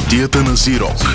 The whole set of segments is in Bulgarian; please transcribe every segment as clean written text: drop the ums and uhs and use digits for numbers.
кутията на Зирок.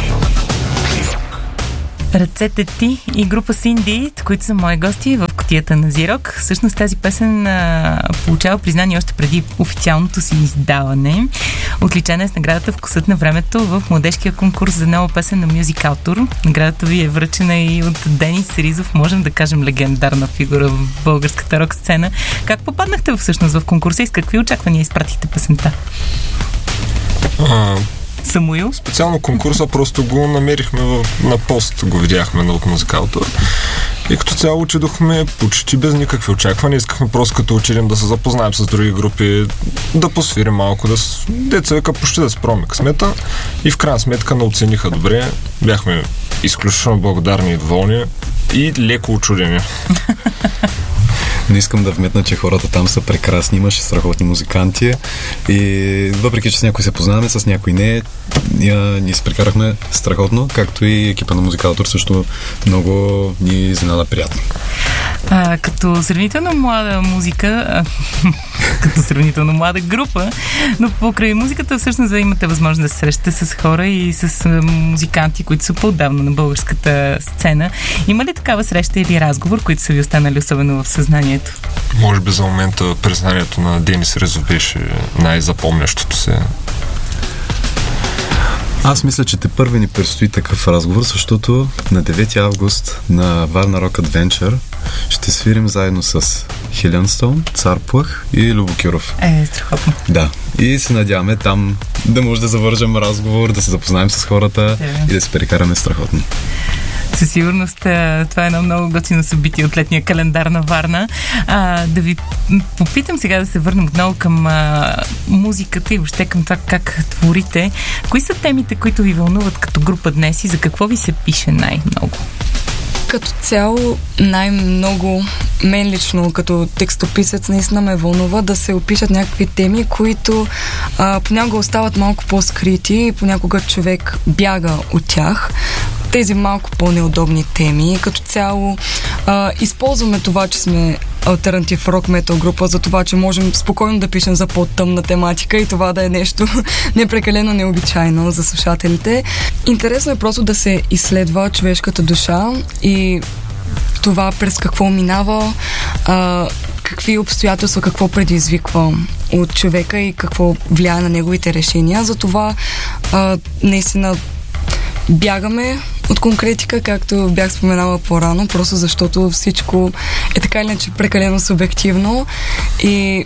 Ръцете ти и група Синди, които са мои гости в кутията на Зирок. Всъщност тази песен получава признание още преди официалното си издаване. Отличена е с наградата Вкусът на времето в младежкия конкурс за нова песен на Music Autor. Наградата ви е връчена и от Денис Ризов, можем да кажем легендарна фигура в българската рок сцена. Как попаднахте всъщност в конкурса и с какви очаквания изпратихте песента? Самуил? Специално конкурса просто го намерихме на пост, го видяхме от Music Autor. И като цяло учидохме почти без никакви очаквания. Искахме просто като училим да се запознаем с други групи, да посвирим малко, деца века почти да спромим късмета. И в крайна сметка не оцениха добре. Бяхме изключително благодарни и доволни и леко учудени. Не искам да вметна, че хората там са прекрасни, имаше страхотни музиканти и въпреки, че с някой се познаваме, с някой не, ние се прекарахме страхотно, както и екипа на Music Autor също много ни изненада приятно. Като сравнително млада музика, като сравнително млада група, но покрай музиката всъщност да имате възможност да се срещате с хора и с музиканти, които са по-отдавна на българската сцена. Има ли такава среща или разговор, които са ви останали особено в съзнанието? Може би за момента признанието на Денис Ризов беше най-запомнящото се. Аз мисля, че тепърва ни предстои такъв разговор, защото на 9 август на Варна Rock Adventure ще свирим заедно с Хиленстон, Цар Плъх и Любо Кюров. Страхотно. Да. И се надяваме там да може да завържем разговор, да се запознаем с хората и да се прекараме страхотно. Със сигурност това е едно много готино събитие от летния календар на Варна. Да ви попитам сега, да се върнем отново към музиката и въобще към това как творите. Кои са темите, които ви вълнуват като група днес и за какво ви се пише най-много? Като цяло най-много мен лично като текстописец наистина ме вълнува да се опишат някакви теми, които понякога остават малко по-скрити и понякога човек бяга от тях. Тези малко по-неудобни теми. Като цяло използваме това, че сме алтернатив рок-метал група, за това, че можем спокойно да пишем за по-тъмна тематика и това да е нещо непрекалено необичайно за слушателите. Интересно е просто да се изследва човешката душа и това през какво минава, какви обстоятелства, какво предизвиква от човека и какво влияе на неговите решения. Затова наистина бягаме от конкретика, както бях споменала по-рано, просто защото всичко е така или иначе прекалено субективно и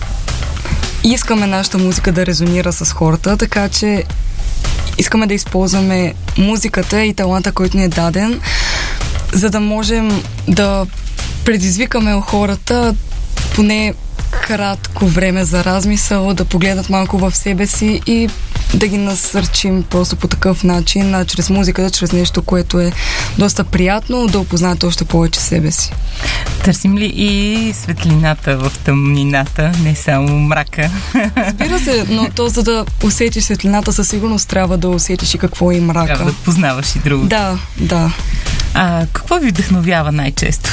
искаме нашата музика да резонира с хората, така че искаме да използваме музиката и таланта, който ни е даден, за да можем да предизвикаме у хората поне кратко време за размисъл, да погледнат малко в себе си и да ги насърчим просто по такъв начин, чрез музиката, чрез нещо, което е доста приятно, да опознаят още повече себе си. Търсим ли и светлината в тъмнината, не само мрака? Разбира се, но то за да усетиш светлината, със сигурност трябва да усетиш и какво е мрака. Трябва да познаваш и друго. Да. Какво ви вдъхновява най-често?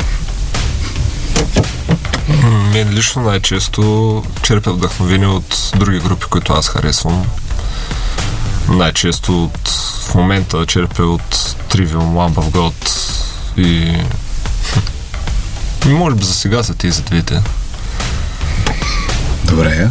Мен лично най-често черпя вдъхновение от други групи, които аз харесвам. Най-често в момента черпя от Trivium, Lamb of God и може би за сега са тези двете. Добре.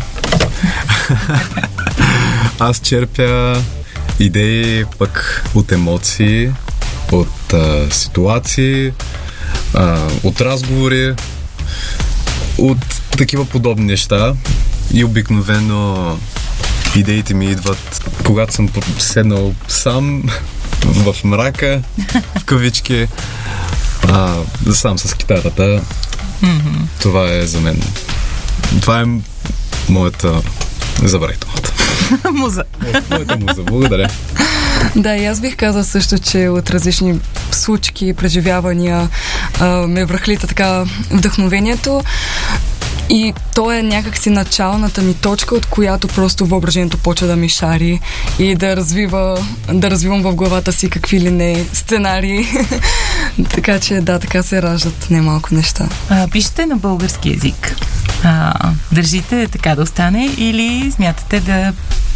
Аз черпя идеи пък от емоции, от ситуации, от разговори, от такива подобни неща и обикновено идеите ми идват, когато съм седнал сам в мрака, в кавички, сам с китарата. Това е за мен. Това е моята... Забравих думата. Муза. Моята муза. Благодаря. Да, и аз бих казал също, че от различни случки и преживявания ме връхлита така вдъхновението. И то е някакси началната ми точка, от която просто въображението почва да ми шари и да развивам в главата си какви ли не сценарии. Така че да, така се раждат немалко неща. Пишете на български език. Държите така да остане или смятате да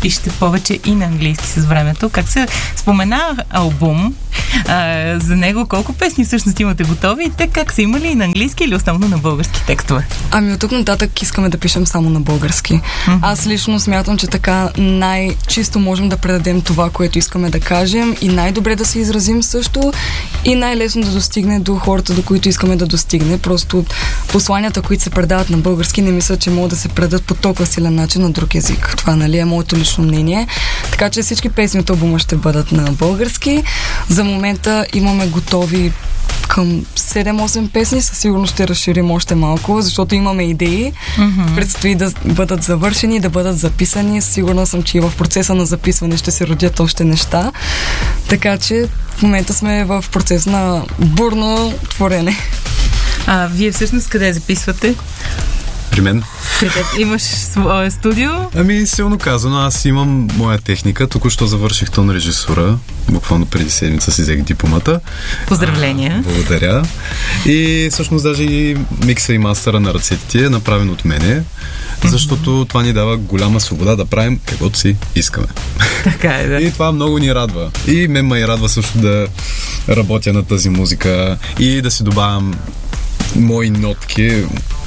пишете повече и на английски с времето. Как се спомена албум, за него колко песни всъщност имате готови и те как са имали и на английски или основно на български текстове? Ами от тук нататък искаме да пишем само на български. Аз лично смятам, че така най-чисто можем да предадем това, което искаме да кажем и най-добре да се изразим също и най-лесно да достигне до хората, до които искаме да достигне. Просто посланията, които се предават на български, не мисля, че могат да се предадат по толкова силен начин на друг език. Това, нали, е моето лично мнение. Така че всички песни от албума ще бъдат на български. За момента имаме готови към 7-8 песни, със сигурност ще разширим още малко, защото имаме идеи. Предстои да бъдат завършени, да бъдат записани. Сигурна съм, че и в процеса на записване ще се родят още неща. Така че в момента сме в процес на бурно творене. Вие всъщност къде записвате? При мен. Имаш свое студио? Ами, силно казано, аз имам моя техника. Току-що завърших тон режисура. Буквално преди седмица си взех дипломата. Поздравления! Благодаря. И всъщност даже и микса и мастера на ръцете ти е направен от мене, защото това ни дава голяма свобода да правим каквото си искаме. Така е, да. И това много ни радва. И мен ме радва също да работя на тази музика и да си добавям мои нотки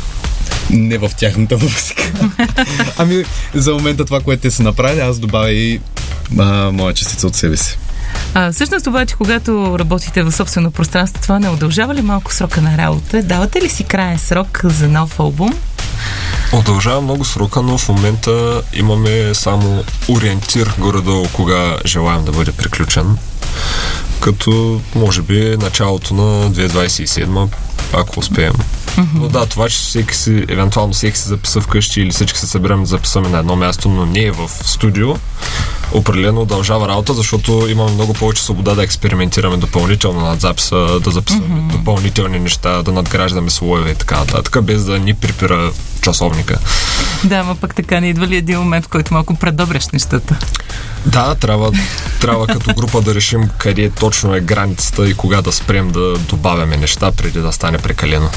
не в тяхната музика. Ами, за момента това, което те са направили, аз добавя и моя частица от себе си. Всъщност обаче, когато работите в собствено пространство, това не удължава ли малко срока на работа? Давате ли си краен срок за нов албум? Удължава много срока, но в момента имаме само ориентир горе-долу кога желаем да бъде приключен. Като може би началото на 2027, ако успеем. Но да, това, че евентуално всеки се записа вкъщи или всички се съберем да записаме на едно място, но не е в студио, определено удължава работа, защото имаме много повече свобода да експериментираме допълнително над записа, да записваме допълнителни неща, да надграждаме слоеве и така нататък, без да ни припира часовника. Да, ма пък така не идва ли един момент, в който малко предобреш нещата? Да, трябва като група да решим къде точно е границата и кога да спрем да добавяме неща, преди да стане прекалено.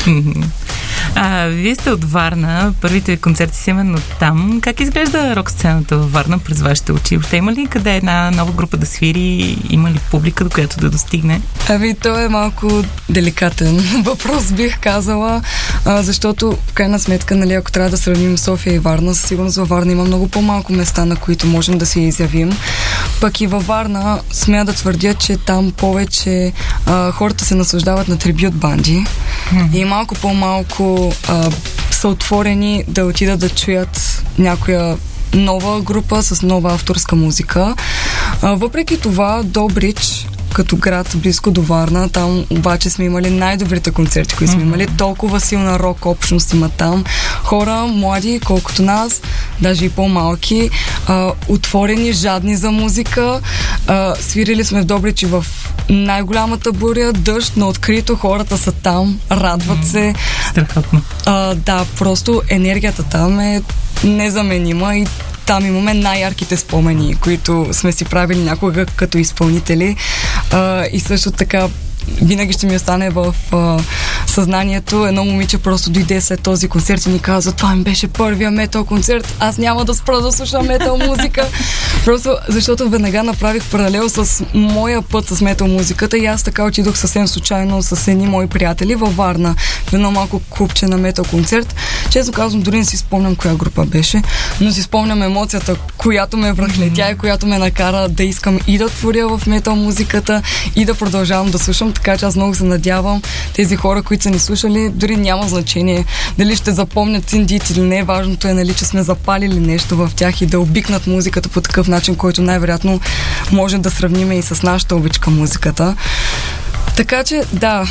Вие сте от Варна, първите концерти са именно там. Как изглежда рок сцената във Варна през вашите очи? Въобще има ли къде една нова група да свири? Има ли публика, до която да достигне? Ами, то е малко деликатен въпрос, бих казала, защото в крайна сметка, нали, ако трябва да сравним София и Варна, със сигурност във Варна има много по-малко места, на които можем да се изявим. Пък и във Варна смея да твърдя, че там повече хората се наслаждават на трибют банди и малко по-малко са отворени да отидат да чуят някоя нова група с нова авторска музика. Въпреки това, Добрич, като град близко до Варна, там обаче сме имали най-добрите концерти, които сме имали. Толкова силна рок общност има там. Хора, млади, колкото нас, даже и по-малки, отворени, жадни за музика. Свирили сме в Добрич и в най-голямата буря, дъжд, на открито, хората са там, радват се. Страхотно. Да, просто енергията там е незаменима и там имаме най-ярките спомени, които сме си правили някога като изпълнители. И също така винаги ще ми остане в съзнанието. Едно момиче просто дойде след този концерт и ни каза: това ми беше първия метал концерт, аз няма да спра да слушам метал музика. Просто защото веднага направих паралел с моя път с метал музиката и аз така отидох съвсем случайно с едни мои приятели във Варна в едно малко клубче на метал концерт. Честно казвам, дори не си спомням коя група беше, но си спомням емоцията, която ме връхлетя и която ме накара да искам и да творя в метал музиката и да продължавам да слушам. Така че аз много се надявам тези хора, които са ни слушали, дори няма значение дали ще запомнят Синдит или не. Важното е, нали, че сме запалили нещо в тях и да обикнат музиката по такъв начин, който най-вероятно може да сравним и с нашата обич към музиката. Така че, да,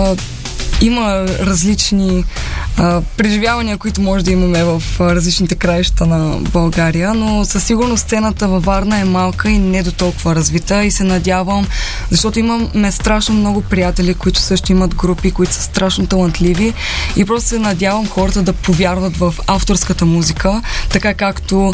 има различни преживявания, които може да имаме в различните краища на България, но със сигурност сцената във Варна е малка и не до толкова развита и се надявам, защото имаме страшно много приятели, които също имат групи, които са страшно талантливи и просто се надявам хората да повярват в авторската музика, така както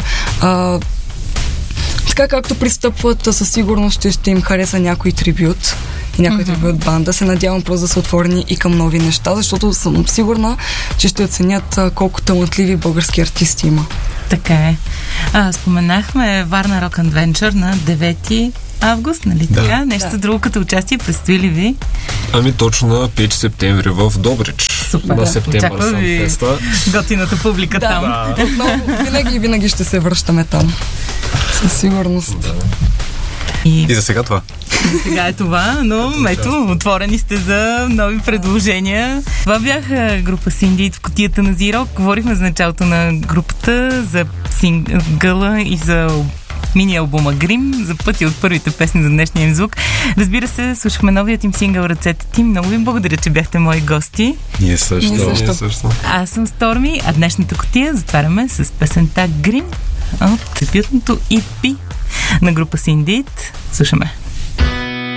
пристъпват, със сигурност ще им хареса някой трибют и някой трибют банда. Се надявам просто да са отворени и към нови неща, защото съм сигурна, че ще оценят колко талантливи български артисти има. Така е. Споменахме Варна Rock Adventure на 9 август, нали така? Нещо друго като участие предстои ли ви? Ами точно на 5 септември в Добрич. Супер. На Септемвър Сънфеста. Готината публика там. Отново, винаги ще се връщаме там. Със сигурност. И за сега това. сега е това, но ето, отворени сте за нови предложения. Това бяха група Синдит в кутията на Зирок. Говорихме за началото на групата, за сингъла и за мини-албума Грим, за пъти от първите песни за днешния им звук. Разбира се, слушахме новият им сингъл "Ръцете ти". Много ви благодаря, че бяхте мои гости. Ние също. Аз съм Сторми, а днешната кутия затваряме с песента Грим от дебютното EP на група Синдит. Слушаме.